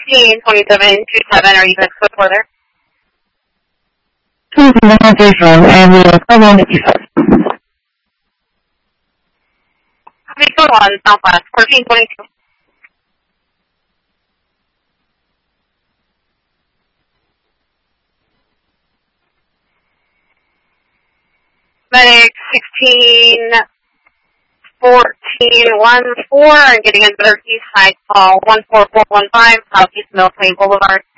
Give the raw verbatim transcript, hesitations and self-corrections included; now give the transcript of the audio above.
sixteen twenty-seven twenty-seven, are you guys clear for there? twenty-seven Hunter's Road, and we will come on the east. Copy code one, Southwest, fourteen twenty-two. Medic sixteen fourteen fourteen, I'm getting into their east side call one four four one five, Southeast Mill Plain Boulevard.